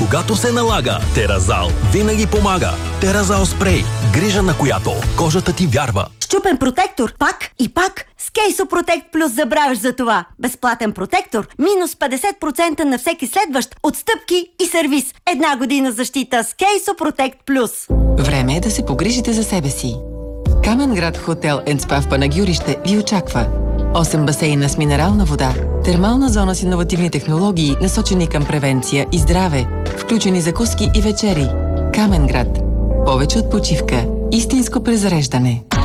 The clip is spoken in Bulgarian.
Когато се налага, Теразал винаги помага. Теразал спрей, грижа на която кожата ти вярва. Счупен протектор, пак и пак. С Кейсо Протект Плюс забравяш за това. Безплатен протектор, минус 50% на всеки следващ, отстъпки и сервис. 1 година защита с Кейсо Протект Плюс. Време е да се погрижите за себе си. Каменград Хотел & Спа в Панагюрище ви очаква. 8 басейна с минерална вода, термална зона с иновативни технологии, насочени към превенция и здраве, включени закуски и вечери. Каменград. Повече от почивка. Истинско презареждане.